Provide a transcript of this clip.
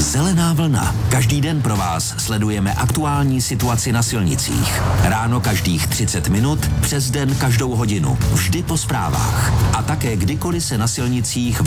Zelená vlna. Každý den pro vás sledujeme aktuální situaci na silnicích. Ráno každých 30 minut, přes den každou hodinu. Vždy po zprávách. A také kdykoliv se na silnicích v